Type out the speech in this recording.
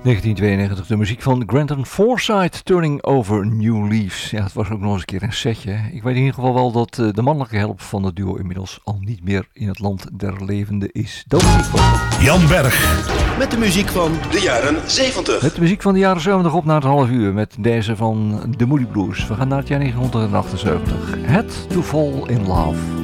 1992, de muziek van Granton Forsyth, Turning Over New Leaves. Ja, het was ook nog eens een keer een setje. Ik weet in ieder geval wel dat de mannelijke helft van het duo inmiddels al niet meer in het land der levenden is. Jan Berg. Met de muziek van de jaren 70. Met de muziek van de jaren 70 op naar het half uur met deze van de Moody Blues. We gaan naar het jaar 1978. Head to Fall in Love.